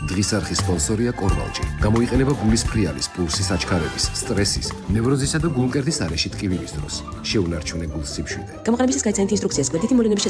დღის არხის სპონსორია კორვალჯი. გამოიყენება გულის ფრიალის, პულსის აჩქარების, სტრესის, ნევროზისა და გულმკერდის არეში ტკივილის დროს. შეუნარჩუნე გულს სიფშვიდე. გამოყენებისას გაიცანით ინსტრუქციას, გვერდითი მოვლენების